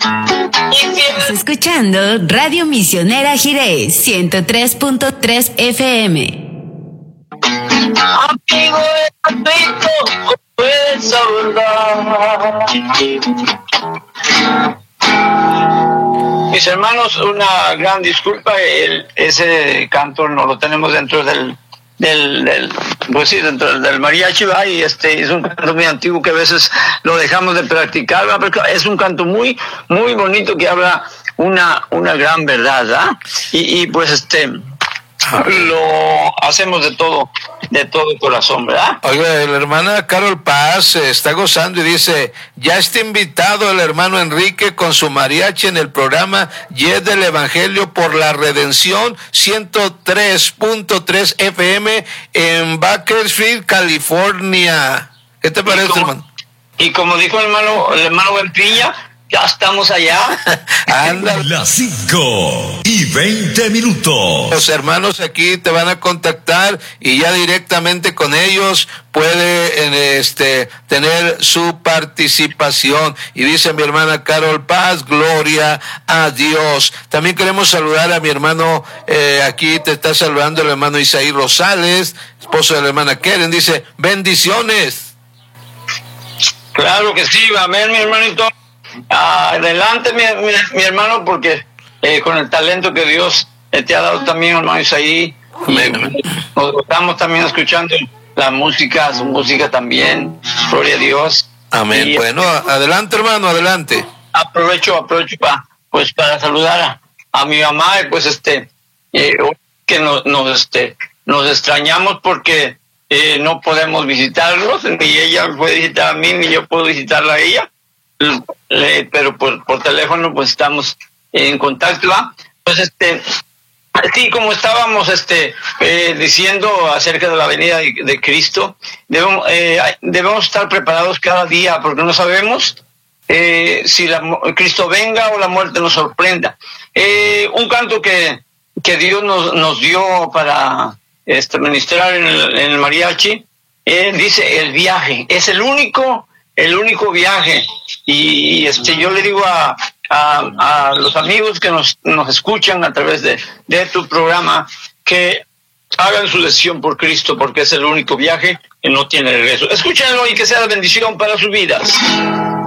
Estás escuchando Radio Misionera Jirés 103.3 FM. Amigo de Cristo, puedes abordar. Mis hermanos, una gran disculpa, ese canto no lo tenemos dentro del pues sí, dentro del mariachi, ¿va? Y es un canto muy antiguo que a veces lo dejamos de practicar, ¿va? Pero es un canto muy, muy bonito que habla una gran verdad, ¿va? Y pues lo hacemos de todo corazón, ¿verdad? Oiga, la hermana Carol Paz está gozando y dice, ya está invitado el hermano Enrique con su mariachi en el programa Yes del Evangelio por la Redención 103.3 FM en Bakersfield, California. ¿Qué te parece, hermano? Y como dijo el hermano Benpilla, ya estamos allá. Anda. Las 5:20. Los hermanos aquí te van a contactar y ya directamente con ellos puede tener su participación. Y dice mi hermana Carol Paz, gloria a Dios. También queremos saludar a mi hermano, aquí te está saludando el hermano Isaí Rosales, esposo de la hermana Keren, dice, bendiciones. Claro que sí, amén, mi hermanito. Adelante, mi hermano, porque con el talento que Dios te ha dado también, hermano Isaí, nos gustamos también escuchando la música, su música también, gloria a Dios. Amén. Y, bueno, adelante, hermano, adelante. Aprovecho para saludar a mi mamá, pues que nos extrañamos porque no podemos visitarlos, ni ella me puede visitar a mí, ni yo puedo visitarla a ella. Pero por teléfono pues estamos en contacto, ¿va? Pues sí, como estábamos diciendo acerca de la venida de Cristo, debemos estar preparados cada día porque no sabemos si Cristo venga o la muerte nos sorprenda. Un canto que Dios nos dio para ministrar en el mariachi dice el viaje, es el único viaje. Y yo le digo a los amigos que nos escuchan a través de tu programa que hagan su decisión por Cristo, porque es el único viaje que no tiene regreso. Escúchenlo y que sea de bendición para sus vidas.